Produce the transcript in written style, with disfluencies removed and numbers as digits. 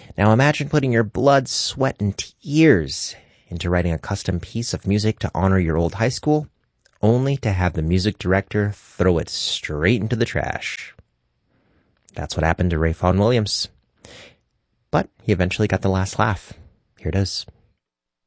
Now imagine putting your blood, sweat, and tears into writing a custom piece of music to honor your old high school, only to have the music director throw it straight into the trash. That's what happened to Ray Vaughan Williams. But he eventually got the last laugh. Here it is.